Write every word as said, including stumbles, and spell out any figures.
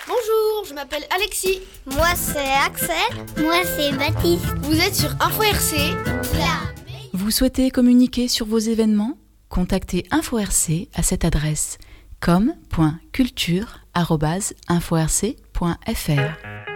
Bonjour, je m'appelle Alexis. Moi c'est Axel. Moi c'est Baptiste. Vous êtes sur Info R C. Vous souhaitez communiquer sur vos événements ? Contactez Info R C à cette adresse com point culture arobase info r c point f r.